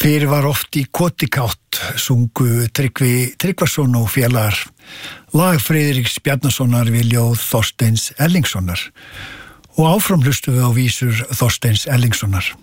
Fyrir var oft í Kotikátt sungu Tryggvi Tryggvason og félagar lag Friðriks Bjarnasonar við ljóð Þorsteins Erlingssonar og áfram hlustum við á vísur Þorsteins Erlingssonar.